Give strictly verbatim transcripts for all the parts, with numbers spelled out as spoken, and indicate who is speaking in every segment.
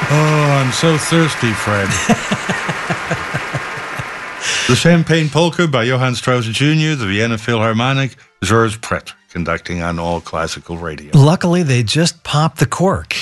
Speaker 1: Oh, I'm so thirsty, Fred. The Champagne Polka by Johann Strauss Junior, the Vienna Philharmonic, Georges Prêtre, conducting on All Classical Radio.
Speaker 2: Luckily, they just popped the cork.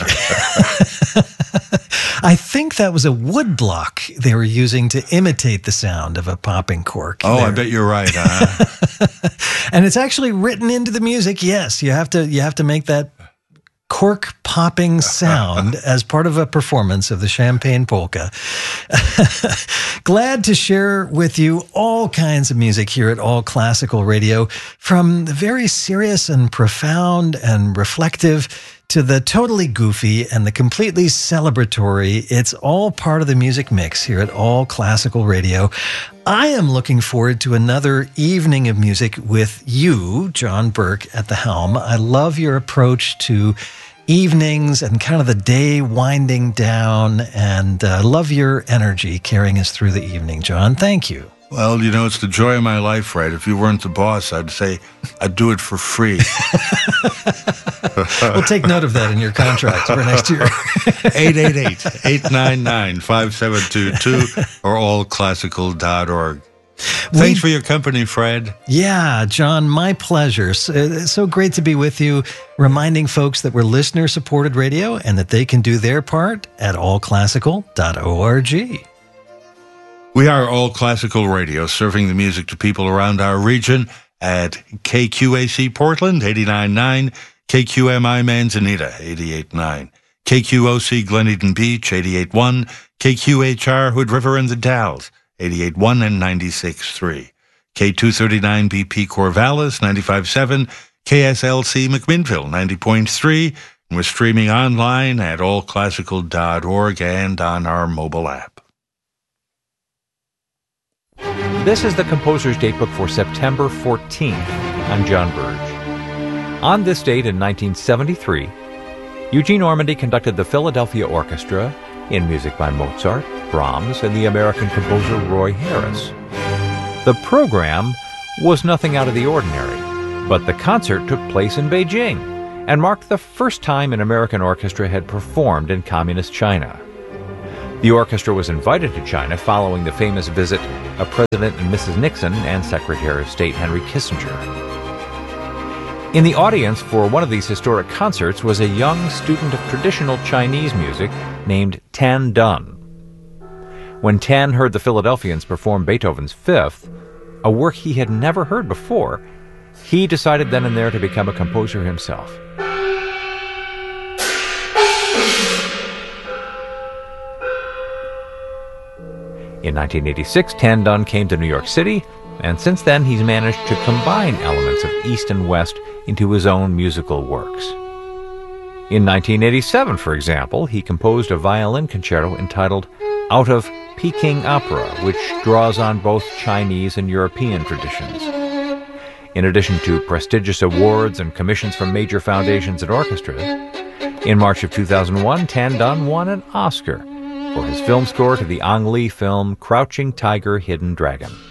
Speaker 2: I think that was a wood block they were using to imitate the sound of a popping cork.
Speaker 1: Oh,
Speaker 2: there.
Speaker 1: I bet you're right, huh?
Speaker 2: And it's actually written into the music. Yes, you have to you have to make that cork popping sound as part of a performance of the Champagne Polka. Glad to share with you all kinds of music here at All Classical Radio, from the very serious and profound and reflective to the totally goofy and the completely celebratory. It's all part of the music mix here at All Classical Radio. I am looking forward to another evening of music with you, John Burke, at the helm. I love your approach to evenings and kind of the day winding down, and I uh, love your energy carrying us through the evening, John. Thank you.
Speaker 1: Well, you know, it's the joy of my life, Fred. If you weren't the boss, I'd say I'd do it for free.
Speaker 2: We'll take note of that in your contract for next year.
Speaker 1: eight eight eight, eight nine nine, five seven two two or all classical dot org. Thanks we, for your company, Fred.
Speaker 2: Yeah, John, my pleasure. So, it's so great to be with you, reminding folks that we're listener-supported radio and that they can do their part at all classical dot org.
Speaker 1: We are All Classical Radio, serving the music to people around our region at K Q A C Portland, eighty-nine point nine, K Q M I Manzanita, eighty-eight point nine, K Q O C Glen Eden Beach, eighty-eight point one, K Q H R Hood River and the Dalles, eighty-eight point one and ninety-six point three, K two thirty-nine B P Corvallis, ninety-five point seven, K S L C McMinnville, ninety point three, and we're streaming online at all classical dot org and on our mobile app.
Speaker 3: This is the Composer's Datebook for September fourteenth. I'm John Burge. On this date in nineteen seventy-three, Eugene Ormandy conducted the Philadelphia Orchestra in music by Mozart, Brahms, and the American composer Roy Harris. The program was nothing out of the ordinary, but the concert took place in Beijing and marked the first time an American orchestra had performed in communist China. The orchestra was invited to China following the famous visit of President and Missus Nixon and Secretary of State Henry Kissinger. In the audience for one of these historic concerts was a young student of traditional Chinese music named Tan Dun. When Tan heard the Philadelphians perform Beethoven's Fifth, a work he had never heard before, he decided then and there to become a composer himself. In nineteen eighty-six, Tan Dun came to New York City, and since then he's managed to combine elements of East and West into his own musical works. In nineteen eighty-seven, for example, he composed a violin concerto entitled Out of Peking Opera, which draws on both Chinese and European traditions. In addition to prestigious awards and commissions from major foundations and orchestras, in March of two thousand one, Tan Dun won an Oscar for his film score to the Ang Lee film Crouching Tiger, Hidden Dragon.